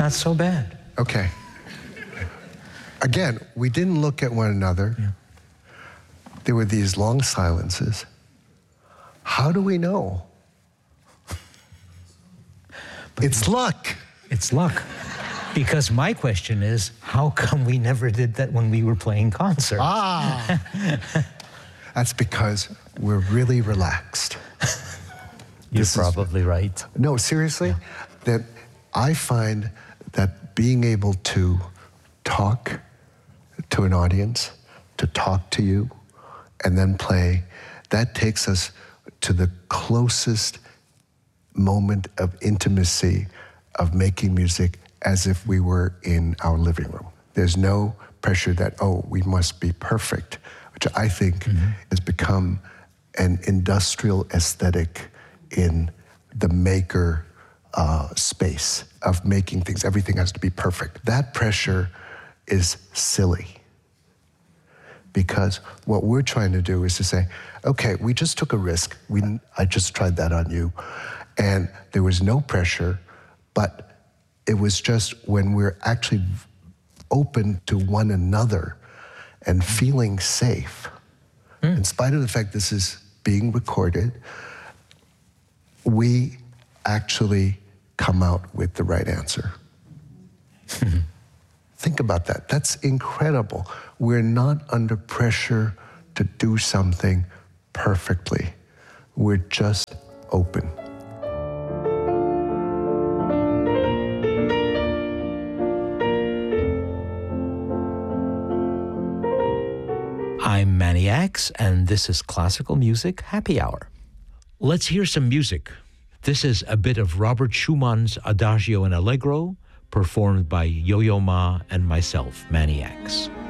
not so bad. Okay. Again, we didn't look at one another. Yeah. There were these long silences. How do we know? It's luck. It's luck. Because my question is, how come we never did that when we were playing concerts? That's because we're really relaxed. You're probably right. No, seriously, that I find that being able to talk to an audience, to talk to you, and then play, that takes us to the closest moment of intimacy of making music as if we were in our living room. There's no pressure that, oh, we must be perfect, which I think has become an industrial aesthetic in the maker space of making things. Everything has to be perfect. That pressure is silly. Because what we're trying to do is to say, okay, we just took a risk. I just tried that on you. And there was no pressure, but it was just when we're actually open to one another and feeling safe, in spite of the fact this is being recorded, we actually come out with the right answer. Think about that. That's incredible. We're not under pressure to do something perfectly. We're just open. I'm Manny X, and this is Classical Music Happy Hour. Let's hear some music. This is a bit of Robert Schumann's Adagio and Allegro, performed by Yo-Yo Ma and myself, Manny X.